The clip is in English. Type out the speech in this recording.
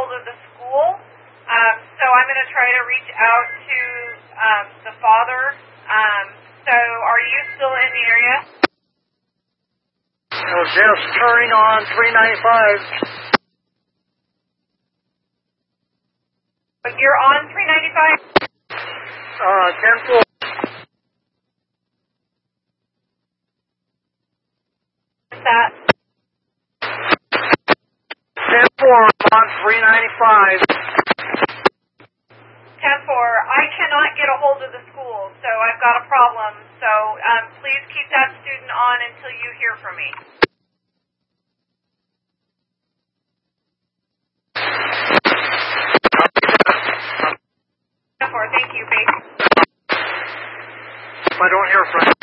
hold of the school. So I'm going to try to reach out to the father. So are you still in the area? I was just turning on 395. You're on 395? 10-4. What's that? 10-4, I'm on 395. 10-4, I cannot get a hold of the school, so I've got a problem. So please keep that student on until you hear from me. 10-4, thank you, babe. If I don't hear from you.